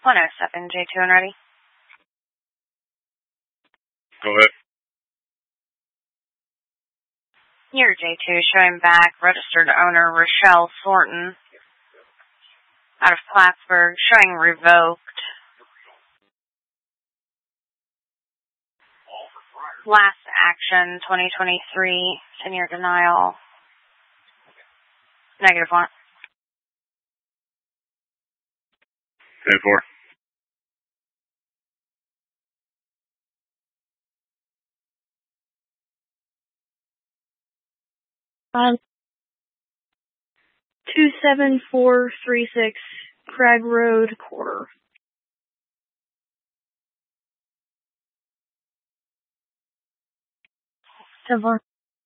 107, J2 and ready. Go ahead. Your J2 showing back registered owner Rochelle Thornton out of Plattsburgh, showing revoked. Last action 2023, 10-year denial. -1. 10-4. Um, 27436 Craig Road, quarter. 10-4.